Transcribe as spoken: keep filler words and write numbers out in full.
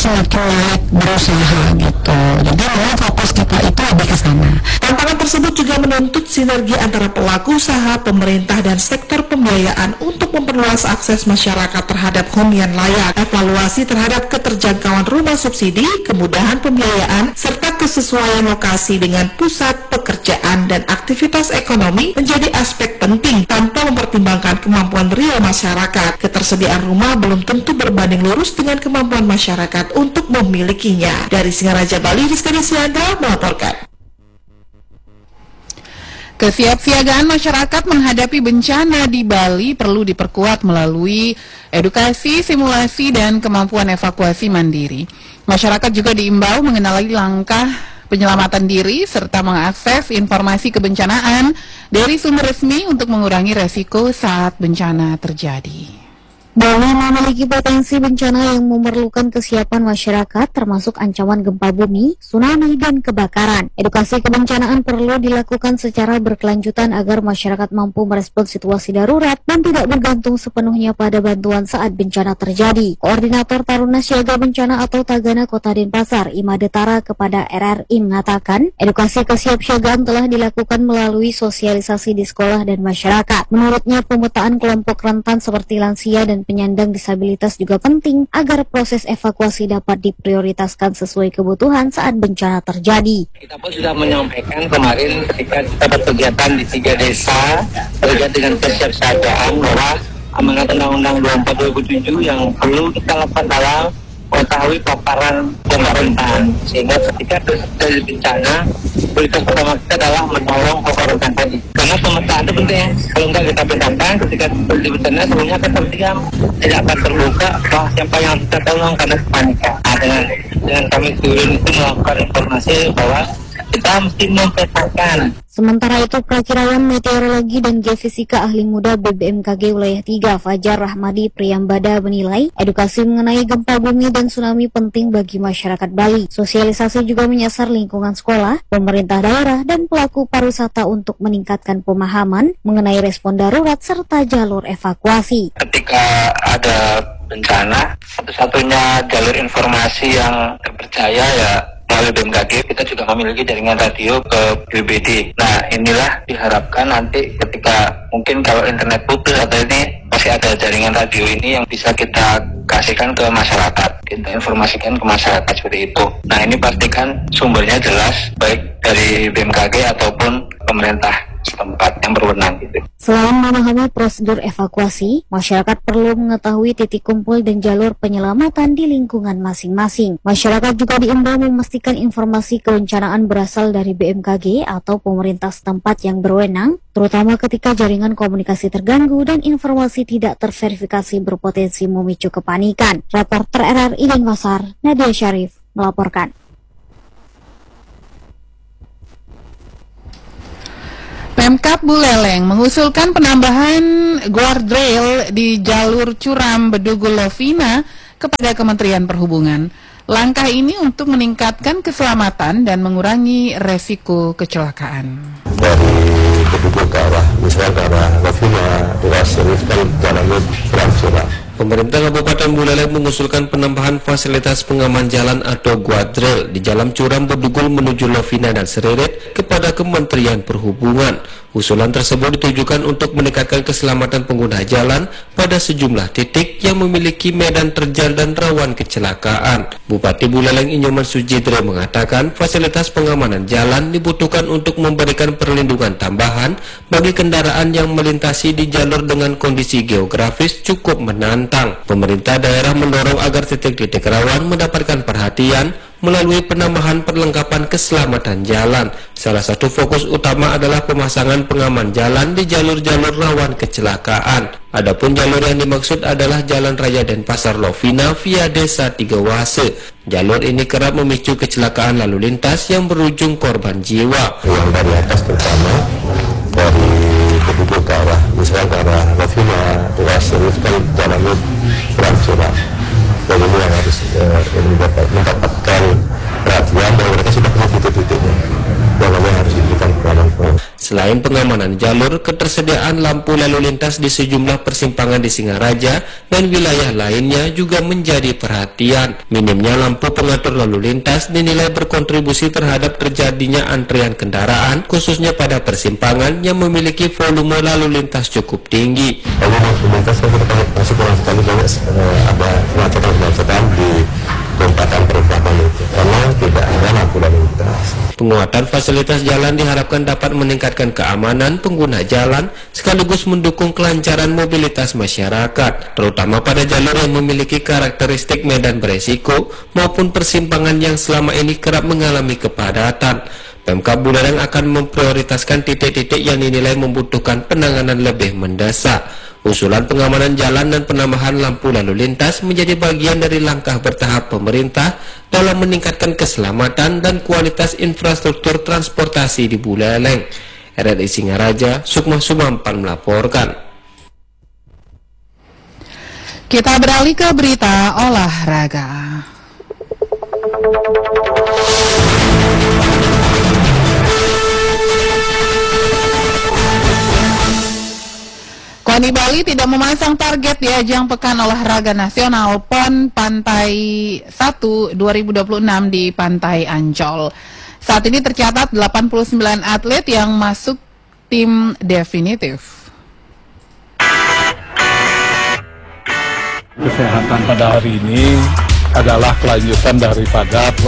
semakin naik berusaha gitu. Jadi memang fokus kita itu lebih ke sana. Tantangan tersebut juga menuntut sinergi antara pelaku usaha, pemerintah, dan sektor pembiayaan untuk memperluas akses masyarakat terhadap hunian layak, evaluasi terhadap keterjangkauan rumah subsidi, kemudahan pembiayaan, serta kesesuaian lokasi dengan pusat pekerjaan dan aktivitas ekonomi menjadi aspek penting tanpa mempertimbangkan kemampuan real masyarakat. Ketersediaan rumah belum tentu berbanding lurus dengan kemampuan masyarakat untuk memilikinya. Dari Singaraja, Bali, Rizka Desiandra melaporkan. Kesiapsiagaan masyarakat menghadapi bencana di Bali perlu diperkuat melalui edukasi, simulasi, dan kemampuan evakuasi mandiri. Masyarakat juga diimbau mengenali langkah penyelamatan diri serta mengakses informasi kebencanaan dari sumber resmi untuk mengurangi resiko saat bencana terjadi. Bali memiliki potensi bencana yang memerlukan kesiapan masyarakat termasuk ancaman gempa bumi, tsunami, dan kebakaran. Edukasi kebencanaan perlu dilakukan secara berkelanjutan agar masyarakat mampu merespons situasi darurat dan tidak bergantung sepenuhnya pada bantuan saat bencana terjadi. Koordinator Taruna Siaga Bencana atau Tagana Kota Denpasar, Imade Tara kepada R R I mengatakan, edukasi kesiapsiagaan telah dilakukan melalui sosialisasi di sekolah dan masyarakat. Menurutnya, pemetaan kelompok rentan seperti lansia dan penyandang disabilitas juga penting agar proses evakuasi dapat diprioritaskan sesuai kebutuhan saat bencana terjadi. Kita pun sudah menyampaikan kemarin ketika kita berkegiatan di tiga desa terkait dengan kesiapsiagaan bahwa amanat Undang-Undang dua puluh empat dua ribu tujuh yang perlu kita lakukan dalam mengetahui paparan kelompok rentan, sehingga ketika terjadi bencana prioritas pertama kita adalah menolong kelompok rentan tadi. Karena pemetaan itu penting ya. Kalau nggak kita petakan ketika terjadi bencana sebelumnya kita terdiam, tidak akan terbuka bahwa siapa yang kita tolong karena kepanikan. Nah, dengan dengan kami turun itu melakukan informasi bahwa kita mesti mempetakan. Sementara itu, Prakirawan Meteorologi dan Geofisika Ahli Muda B B M K G Wilayah tiga Fajar Rahmadi Priyambada menilai edukasi mengenai gempa bumi dan tsunami penting bagi masyarakat Bali. Sosialisasi juga menyasar lingkungan sekolah, pemerintah daerah, dan pelaku pariwisata untuk meningkatkan pemahaman mengenai respon darurat serta jalur evakuasi. Ketika ada bencana, satu-satunya jalur informasi yang terpercaya ya melalui B M K G. Kita juga memiliki jaringan radio ke B B D. Nah, inilah diharapkan nanti ketika mungkin kalau internet putus atau ini masih ada jaringan radio ini yang bisa kita kasihkan ke masyarakat, kita informasikan ke masyarakat seperti itu. Nah, ini pastikan sumbernya jelas baik dari B M K G ataupun pemerintah setempat yang berwenang gitu. Selain memahami prosedur evakuasi, masyarakat perlu mengetahui titik kumpul dan jalur penyelamatan di lingkungan masing-masing. Masyarakat juga diimbau memastikan informasi kebencanaan berasal dari B M K G atau pemerintah setempat yang berwenang, terutama ketika jaringan komunikasi terganggu dan informasi tidak terverifikasi berpotensi memicu kepanikan. Reporter R R I Denpasar, Nadia Syarif, melaporkan. Pemkab Buleleng mengusulkan penambahan guardrail di jalur Curam Bedugul Lovina kepada Kementerian Perhubungan. Langkah ini untuk meningkatkan keselamatan dan mengurangi resiko kecelakaan. Dari Bedugul ke arah, misalnya ke arah Lovina, ruas ini kan jalannya curam-curam. Pemerintah Kabupaten Buleleng mengusulkan penambahan fasilitas pengaman jalan atau guardrail di Jalan Curam Bedugul menuju Lovina dan Sereret kepada Kementerian Perhubungan. Usulan tersebut ditujukan untuk meningkatkan keselamatan pengguna jalan pada sejumlah titik yang memiliki medan terjal dan rawan kecelakaan. Bupati Buleleng Inyoman Sujidre mengatakan fasilitas pengamanan jalan dibutuhkan untuk memberikan perlindungan tambahan bagi kendaraan yang melintasi di jalur dengan kondisi geografis cukup menantang. Pemerintah daerah mendorong agar titik-titik rawan mendapatkan perhatian melalui penambahan perlengkapan keselamatan jalan. Salah satu fokus utama adalah pemasangan pengaman jalan di jalur-jalur rawan kecelakaan. Adapun jalur yang dimaksud adalah Jalan Raya Denpasar Lovina via Desa Tiga Wase. Jalur ini kerap memicu kecelakaan lalu lintas yang berujung korban jiwa. Yang dari atas terutama dari Bedugul ke arah, misalnya ke arah Lovina, ruas ini kan jalannya curam-curam. Dan ini yang harus uh, mendapat, mendapatkan perhatian dan mereka sudah punya titik-titiknya. Yang harus diberikan peranan. Selain Selain pengamanan jalur, ketersediaan lampu lalu lintas di sejumlah persimpangan di Singaraja dan wilayah lainnya juga menjadi perhatian. Minimnya lampu pengatur lalu lintas dinilai berkontribusi terhadap terjadinya antrian kendaraan, khususnya pada persimpangan yang memiliki volume lalu lintas cukup tinggi. Lalu lintas masih kurang sekali banyak ada kemacetan-kemacetan di perempatan perempatan itu karena tidak ada lampu lalu lintas. Penguatan fasilitas jalan diharapkan dapat meningkatkan keamanan pengguna jalan sekaligus mendukung kelancaran mobilitas masyarakat, terutama pada jalur yang memiliki karakteristik medan beresiko maupun persimpangan yang selama ini kerap mengalami kepadatan. Pemkab Buleleng akan memprioritaskan titik-titik yang dinilai membutuhkan penanganan lebih mendesak. Usulan pengamanan jalan dan penambahan lampu lalu lintas menjadi bagian dari langkah bertahap pemerintah dalam meningkatkan keselamatan dan kualitas infrastruktur transportasi di Buleleng. R R I Singaraja, Sukma Sumampan melaporkan. Kita beralih ke berita olahraga. KONI Bali tidak memasang target di ajang Pekan Olahraga Nasional P O N Pantai satu dua ribu dua puluh enam di Pantai Ancol. Saat ini tercatat delapan puluh sembilan atlet yang masuk tim definitif. Kesehatan pada hari ini adalah kelanjutan daripada